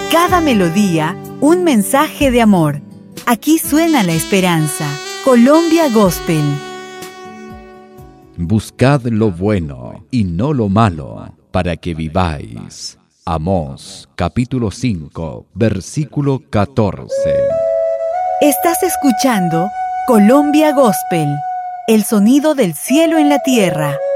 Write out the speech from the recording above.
Cada melodía, un mensaje de amor. Aquí suena la esperanza. Colombia Gospel. Buscad lo bueno y no lo malo, para que viváis. Amós, capítulo 5, versículo 14. Estás escuchando Colombia Gospel, el sonido del cielo en la tierra.